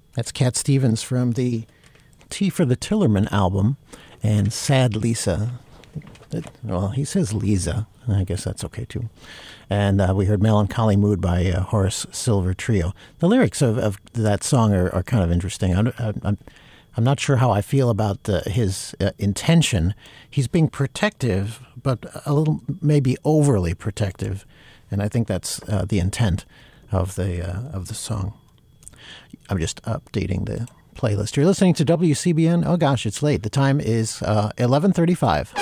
That's Cat Stevens from the Tea for the Tillerman album and Sad Lisa. Well, he says Lisa. I guess that's okay, too. And we heard Melancholy Mood by Horace Silver Trio. The lyrics of that song are kind of interesting. I'm not sure how I feel about his intention. He's being protective, but a little maybe overly protective. And I think that's the intent of the song. I'm just updating the playlist. You're listening to WCBN. Oh, gosh, it's late. The time is 11:35.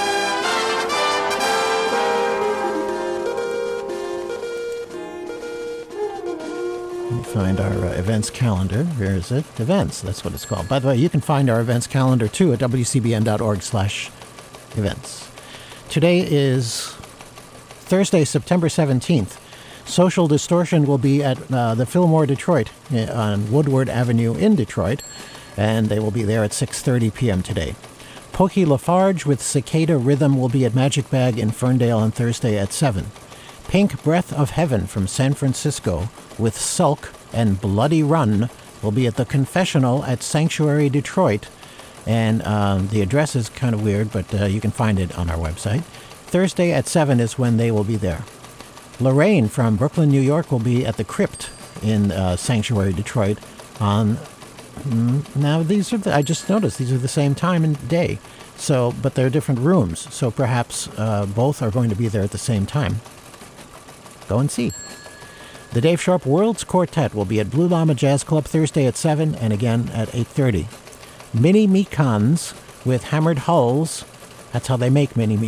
Let me find our events calendar. Where is it? Events, that's what it's called. By the way, you can find our events calendar, too, at wcbn.org/events. Today is Thursday, September 17th. Social Distortion will be at the Fillmore Detroit on Woodward Avenue in Detroit, and they will be there at 6:30 p.m. today. Pokey Lafarge with Cicada Rhythm will be at Magic Bag in Ferndale on Thursday at 7. Pink Breath of Heaven from San Francisco with Sulk and Bloody Run will be at the Confessional at Sanctuary Detroit, and the address is kind of weird, but you can find it on our website. Thursday at 7 is when they will be there. Lorraine from Brooklyn, New York will be at the Crypt in Sanctuary Detroit on... Now, these are I just noticed these are the same time and day, but they're different rooms, so perhaps both are going to be there at the same time. Go and see. The Dave Sharp Worlds Quartet will be at Blue Llama Jazz Club Thursday at 7 and again at 8:30. Mini Mekons with Hammered Hulls. That's how they make mini